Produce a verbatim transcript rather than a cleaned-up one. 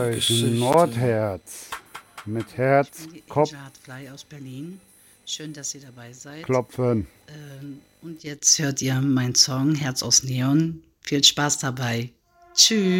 Geschichte. Nordherz mit Herz, Ich bin die Kopf, Angel Hartfly aus Berlin. Schön, dass ihr dabei seid. Klopfen. Ähm, und jetzt hört ihr meinen Song Herz aus Neon. Viel Spaß dabei. Tschüss.